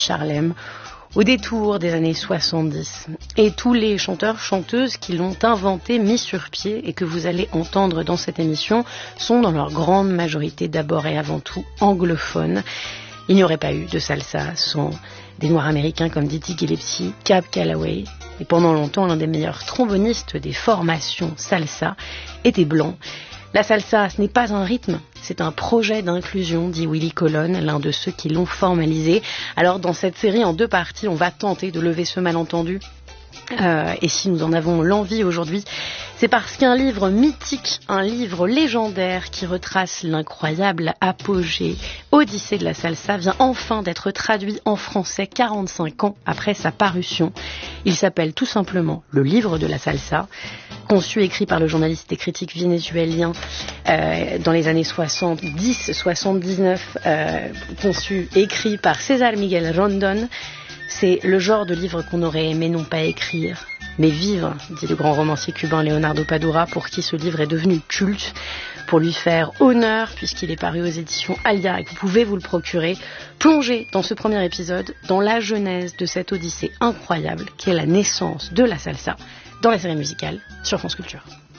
Harlem, au détour des années 70. Et tous les chanteurs, chanteuses qui l'ont inventé, mis sur pied et que vous allez entendre dans cette émission sont dans leur grande majorité d'abord et avant tout anglophones. Il n'y aurait pas eu de salsa sans des Noirs américains comme Dizzy Gillespie, Cab Calloway. Et pendant longtemps, l'un des meilleurs trombonistes des formations salsa était blanc. La salsa, ce n'est pas un rythme, c'est un projet d'inclusion, dit Willie Colon, l'un de ceux qui l'ont formalisé. Alors dans cette série en 2 parties, on va tenter de lever ce malentendu. Et si nous en avons l'envie aujourd'hui, c'est parce qu'un livre mythique, un livre légendaire qui retrace l'incroyable apogée, Odyssée de la salsa, vient enfin d'être traduit en français 45 ans après sa parution. Il s'appelle tout simplement Le livre de la salsa, conçu et écrit par le journaliste et critique vénézuélien dans les années 70-79, conçu et écrit par César Miguel Rondón. C'est le genre de livre qu'on aurait aimé non pas écrire, mais vivre, dit le grand romancier cubain Leonardo Padura, pour qui ce livre est devenu culte, pour lui faire honneur, puisqu'il est paru aux éditions Alia et que vous pouvez vous le procurer. Plongez dans ce premier épisode dans la genèse de cette odyssée incroyable qui est la naissance de la salsa dans la série musicale sur France Culture.